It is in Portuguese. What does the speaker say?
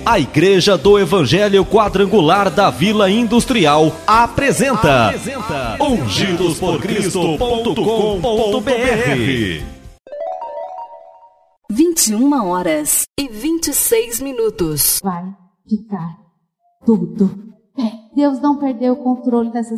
A Igreja do Evangelho Quadrangular da Vila Industrial apresenta ungidosporcristo.com.br. 21h26. Vai ficar tudo bem. Deus não perdeu o controle dessa